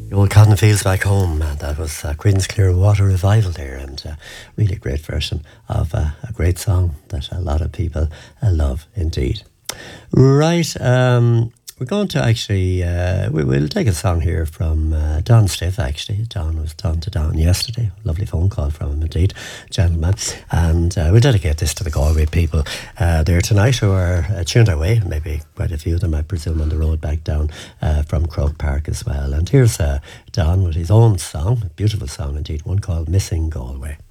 The old Cotton Fields Back Home, that was Creedence Clearwater Revival there, and really great version of a great song that a lot of people love indeed. Right, we're going to actually, we'll take a song here from Don Stiff, actually. Don was talking to Don yesterday. Lovely phone call from him indeed, gentleman. And we'll dedicate this to the Galway people there tonight who are tuned our way. Maybe quite a few of them, I presume, on the road back down from Croke Park as well. And here's Don with his own song, a beautiful song indeed, one called Missing Galway.